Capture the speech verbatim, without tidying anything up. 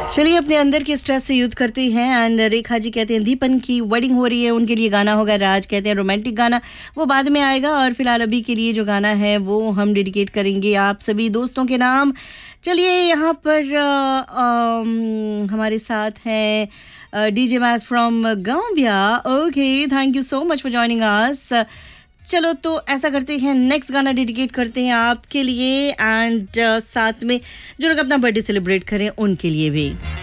चलिए अपने अंदर के स्ट्रेस से युद्ध करते हैं। एंड रेखा जी कहते हैं दीपन की वेडिंग हो रही है, उनके लिए गाना होगा। राज कहते हैं रोमांटिक गाना वो बाद में आएगा, और फिलहाल अभी के लिए जो गाना है वो हम डेडिकेट करेंगे आप सभी दोस्तों के नाम। चलिए यहाँ पर आ, आ, हमारे साथ हैं डीजे मैस from Gambia. Okay, thank you so much for joining us. चलो तो ऐसा करते हैं, नेक्स्ट गाना डेडिकेट करते हैं आपके लिए, एंड uh, साथ में जो लोग अपना बर्थडे सेलिब्रेट करें उनके लिए भी।